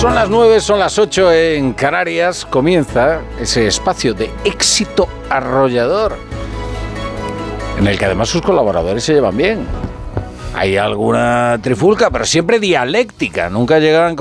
Son las 9, son las 8 en Canarias. Comienza ese espacio de éxito arrollador, en el que además sus colaboradores se llevan bien. Hay alguna trifulca, pero siempre dialéctica. Nunca llegan